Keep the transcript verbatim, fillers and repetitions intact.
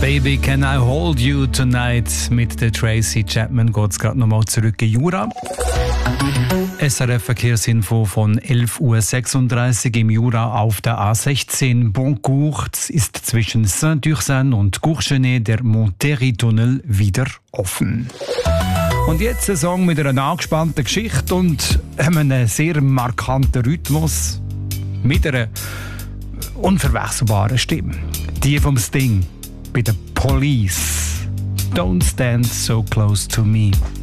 Baby, can I hold you tonight? Mit der Tracy Chapman geht es gerade nochmal zurück in Jura. S R F-Verkehrsinfo von elf Uhr sechsunddreißig im Jura auf der A sechzehn Boncourt ist zwischen Saint-Ursanne und Courchenet der Monterey-Tunnel wieder offen. Und jetzt ein Song mit einer angespannten Geschichte und einem sehr markanten Rhythmus mit einer unverwechselbaren Stimme. Die vom Sting bei der Police. Don't stand so close to me.